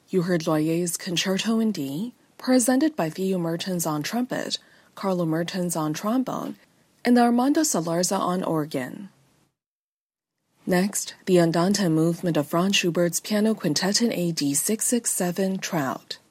You heard Loyer's Concerto in D, presented by Theo Mertens on trumpet, Carlo Mertens on trombone, and Armando Salarza on organ. Next, the Andante movement of Franz Schubert's Piano Quintet in AD 667 Trout.